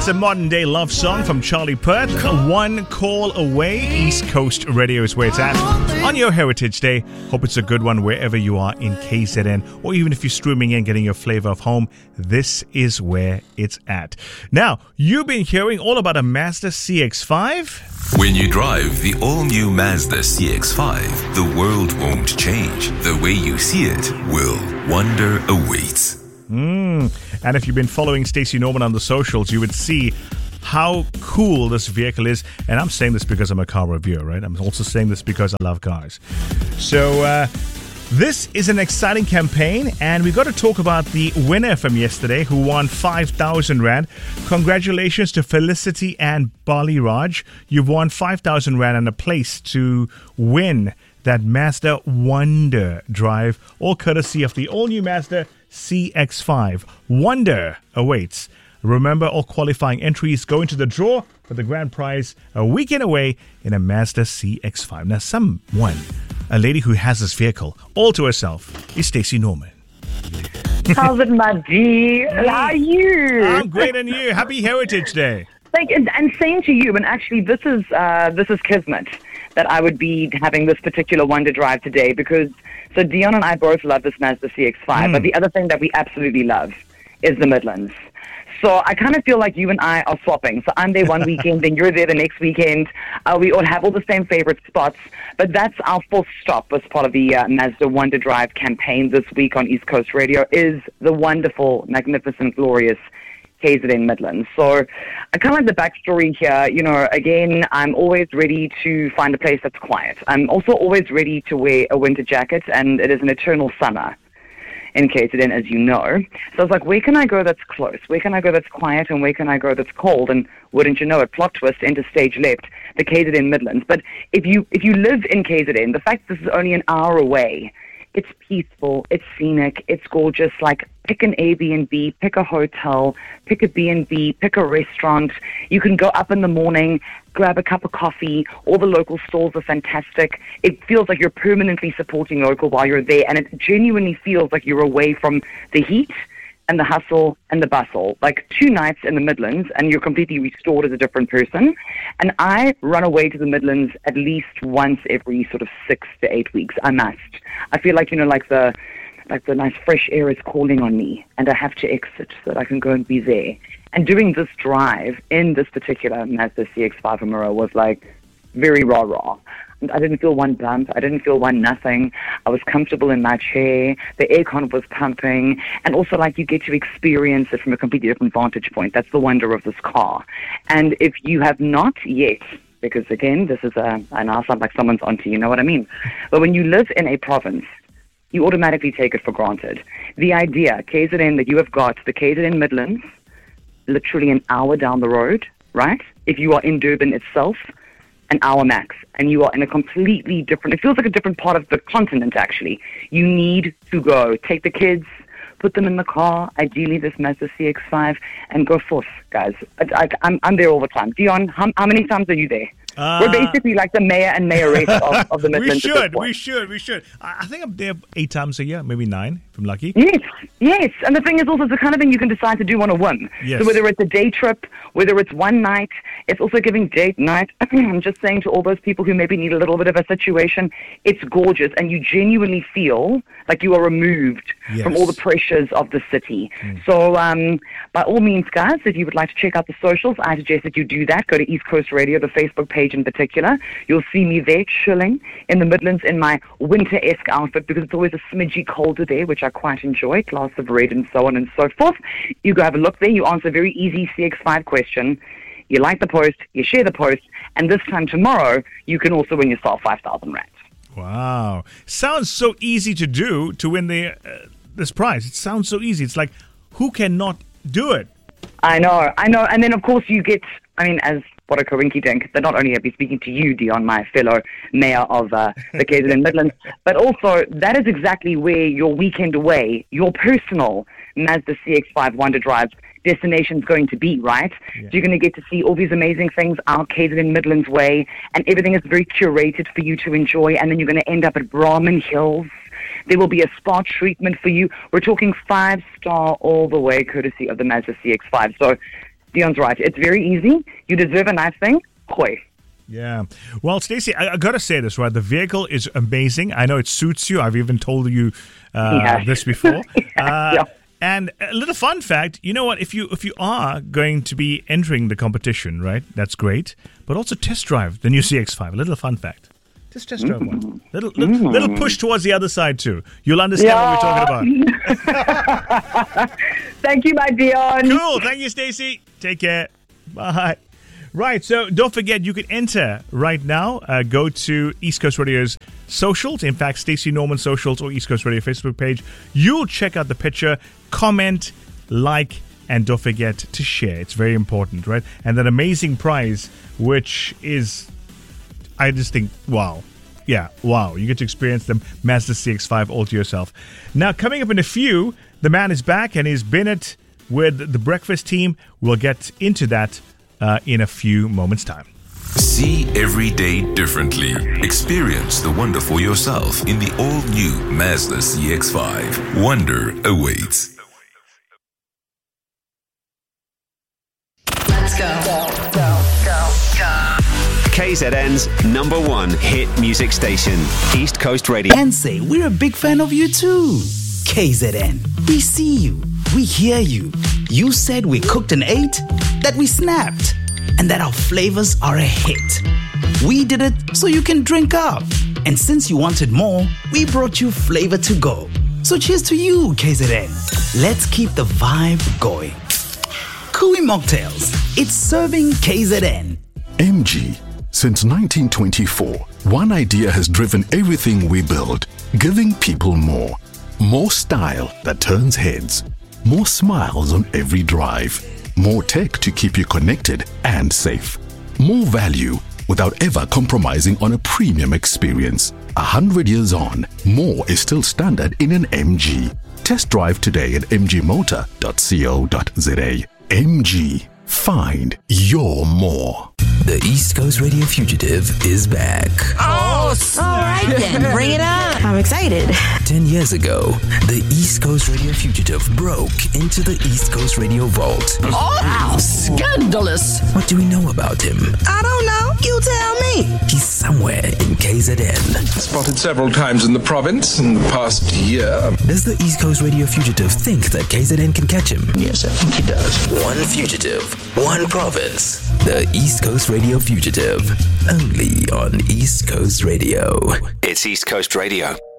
a modern-day love song from Charlie Puth. One call away. East Coast Radio is where it's at. On your Heritage Day, hope it's a good one wherever you are in KZN, or even if you're streaming in, getting your flavor of home, this is where it's at. Now, you've been hearing all about a Mazda CX-5. When you drive the all-new Mazda CX-5, the world won't change. The way you see it will. Wonder awaits. And if you've been following Stacey Norman on the socials, you would see how cool this vehicle is. And I'm saying this because I'm a car reviewer, right? I'm also saying this because I love cars. So this is an exciting campaign, and we got to talk about the winner from yesterday who won 5,000 Rand. Congratulations to Felicity and Bali Raj. You've won 5,000 Rand and a place to win that Mazda Wonder Drive, all courtesy of the all-new Mazda CX-5. Wonder awaits. Remember, all qualifying entries go into the draw for the grand prize a weekend away in a Mazda CX-5. Now, a lady who has this vehicle all to herself is Stacey Norman. How's it, my G? How are you? I'm great, and you? Happy Heritage Day. And same to you. And actually, this is kismet that I would be having this particular Wonder Drive today, because so Dion and I both love this Mazda CX-5, but the other thing that we absolutely love is the Midlands. So I kind of feel like you and I are swapping. So I'm there one weekend, then you're there the next weekend. We all have all the same favorite spots, but that's our fourth stop as part of the Mazda Wonder Drive campaign this week on East Coast Radio is the wonderful, magnificent, glorious KZN Midlands. So I kind of like the backstory here. You know, again, I'm always ready to find a place that's quiet. I'm also always ready to wear a winter jacket, and it is an eternal summer in KZN, as you know. So I was like, where can I go that's close? Where can I go that's quiet? And where can I go that's cold? And wouldn't you know it, plot twist, into stage left, the KZN Midlands. But if you live in KZN, the fact that this is only an hour away, it's peaceful, it's scenic, it's gorgeous. Like, pick an Airbnb, pick a hotel, pick a B&B, pick a restaurant. You can go up in the morning, grab a cup of coffee. All the local stores are fantastic. It feels like you're permanently supporting local while you're there, and it genuinely feels like you're away from the heat and the hustle and the bustle. Like 2 nights in the Midlands and you're completely restored as a different person. And I run away to the Midlands at least once every sort of 6 to 8 weeks. I must. I feel like, you know, like the nice fresh air is calling on me, and I have to exit so that I can go and be there. And doing this drive in this particular Mazda CX-5 Amuro was like very raw. I didn't feel one bump. I didn't feel one nothing. I was comfortable in my chair. The aircon was pumping. And also, like, you get to experience it from a completely different vantage point. That's the wonder of this car. And if you have not yet, because, again, this is I now sound like someone's onto, you know what I mean? But when you live in a province, you automatically take it for granted. The idea, KZN, that you have got the KZN Midlands, literally an hour down the road, right? If you are in Durban itself, an hour max, and you are in a completely different, it feels like a different part of the continent, actually. You need to go. Take the kids, put them in the car, ideally this Mazda CX-5, and go forth, guys. I'm there all the time. Dion, how many times are you there? We're basically like the mayor and mayoress of the Midlands. We should. I think I'm there 8 times a year, maybe 9, if I'm lucky. Yes. And the thing is also, it's the kind of thing you can decide to do on a whim. Yes. So whether it's a day trip, whether it's one night, it's also giving date night. I'm just saying to all those people who maybe need a little bit of a situation, it's gorgeous, and you genuinely feel like you are removed from all the pressures of the city. So by all means, guys, if you would like to check out the socials, I suggest that you do that. Go to East Coast Radio, the Facebook page in particular. You'll see me there chilling in the Midlands in my winter-esque outfit, because it's always a smidgy colder there, which I quite enjoy, glass of red and so on and so forth. You go have a look there. You answer a very easy CX-5 question. You like the post, you share the post, and this time tomorrow, you can also win yourself 5,000 Rand. Wow. Sounds so easy to do, to win this prize. It sounds so easy. It's like, who cannot do it? I know. And then, of course, you get, as what a coinky dink, that not only I'll be speaking to you, Dion, my fellow mayor of the KZN Midlands, but also that is exactly where your weekend away, your personal Mazda CX-5 Wonder Drive destination is going to be, right? Yeah. So you're going to get to see all these amazing things our KZN Midlands way, and everything is very curated for you to enjoy, and then you're going to end up at Brahman Hills. There will be a spa treatment for you. We're talking 5-star all the way, courtesy of the Mazda CX-5. So Dion's right. It's very easy. You deserve a nice thing. Gooi. Yeah. Well, Stacey, I got to say this, right? The vehicle is amazing. I know it suits you. I've even told you this before. Yeah. And a little fun fact, you know what? If you are going to be entering the competition, right? That's great. But also test drive the new CX-5. A little fun fact. Just test drive one. Little push towards the other side too. You'll understand what we're talking about. Thank you, my Dion. Cool. Thank you, Stacey. Take care. Bye. Right. So don't forget, you can enter right now. Go to East Coast Radio's socials. In fact, Stacey Norman socials or East Coast Radio Facebook page. You'll check out the picture, comment, like, and don't forget to share. It's very important, right? And that amazing prize, which is, I just think, wow. Yeah, wow. You get to experience the Mazda CX-5 all to yourself. Now, coming up in a few, the man is back and he's been it with the breakfast team. We'll get into that in a few moments' time. See every day differently. Experience the wonder for yourself in the all-new Mazda CX-5. Wonder awaits. Let's go. KZN's #1 hit music station, East Coast Radio. And say, we're a big fan of you too. KZN, we see you, we hear you. You said we cooked and ate, that we snapped, and that our flavors are a hit. We did it so you can drink up. And since you wanted more, we brought you flavor to go. So cheers to you, KZN. Let's keep the vibe going. Kui Mocktails, it's serving KZN. MG. Since 1924, one idea has driven everything we build, giving people more. More style that turns heads. More smiles on every drive. More tech to keep you connected and safe. More value without ever compromising on a premium experience. 100 years on, more is still standard in an MG. Test drive today at mgmotor.co.za. MG. Find your more. The East Coast Radio Fugitive is back. Oh, all right then. Bring it on. I'm excited. 10 years ago, the East Coast Radio Fugitive broke into the East Coast Radio Vault. Oh, wow. Scandalous. What do we know about him? I don't know. You tell me. He's somewhere in KZN. Spotted several times in the province in the past year. Does the East Coast Radio Fugitive think that KZN can catch him? Yes, I think he does. One fugitive, one province. The East Coast Radio Fugitive. Only on East Coast Radio. It's East Coast Radio.